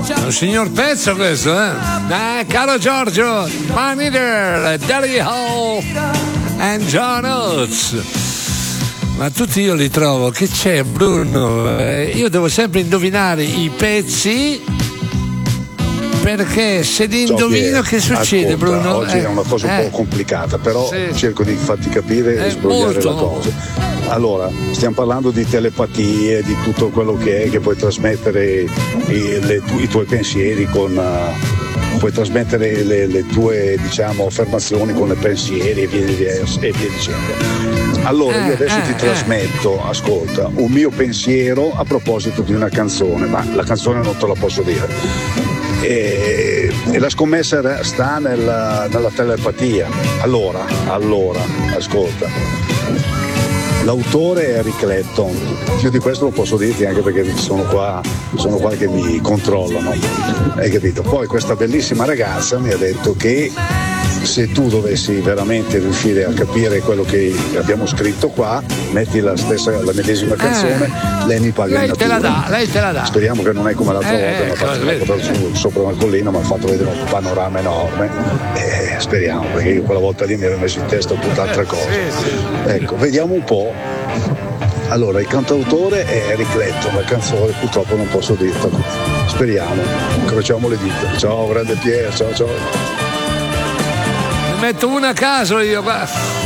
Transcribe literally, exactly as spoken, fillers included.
È un signor pezzo questo, eh? Eh, caro Giorgio, Man Eater, Daddy Hall and John Oates. Ma tutti io li trovo, che c'è Bruno? Eh, io devo sempre indovinare i pezzi, perché se li indovino che succede, ascolta, Bruno? Oggi eh, è una cosa un eh, po' complicata, però sì. cerco di farti capire Eh, e sbrogliare molto. la cosa. Allora, stiamo parlando di telepatie, di tutto quello che è, che puoi trasmettere i, le, i tuoi pensieri con... Uh, puoi trasmettere le, le tue, diciamo, affermazioni con i pensieri e via, via, e via dicendo. Allora io adesso Eh, ti eh, trasmetto, ascolta, un mio pensiero a proposito di una canzone, ma la canzone non te la posso dire. E, e la scommessa sta nella, nella telepatia. Allora, allora, ascolta. L'autore è Eric Clapton, io di questo lo posso dirti anche perché sono qua, sono qua che mi controllano, hai capito? Poi questa bellissima ragazza mi ha detto che se tu dovessi veramente riuscire a capire quello che abbiamo scritto qua, metti la stessa, la medesima canzone, eh, lei mi paga lei in te la natura. dà, lei te la dà. Speriamo che non è come l'altra Eh, volta, mi ha fatto eh, una foto su, sopra una collina, mi ha fatto vedere un panorama enorme. Eh, speriamo, perché io quella volta lì mi avevo messo in testa tutt'altra cosa. Ecco, vediamo un po'. Allora, il cantautore è Eric Clapton, la canzone purtroppo non posso dirtelo. Speriamo, incrociamo le dita. Ciao, grande Pier, ciao ciao. Ne metto una a caso io qua.